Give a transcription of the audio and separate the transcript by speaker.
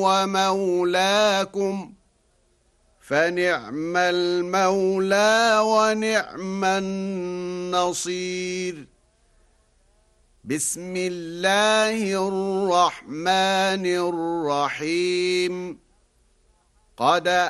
Speaker 1: ومولاكم فنعم المولى ونعم النصير. بسم الله الرحمن الرحيم. قد